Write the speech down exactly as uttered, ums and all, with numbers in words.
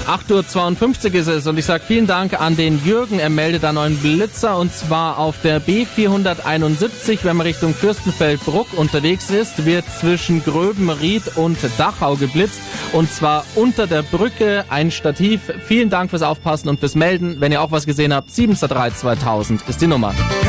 acht Uhr zweiundfünfzig ist es und ich sage vielen Dank an den Jürgen. Er meldet einen neuen Blitzer und zwar auf der B vierhunderteinundsiebzig, wenn man Richtung Fürstenfeldbruck unterwegs ist, wird zwischen Gröbenried und Dachau geblitzt und zwar unter der Brücke ein Stativ. Vielen Dank fürs Aufpassen und fürs Melden. Wenn ihr auch was gesehen habt, sieben drei zweitausend ist die Nummer.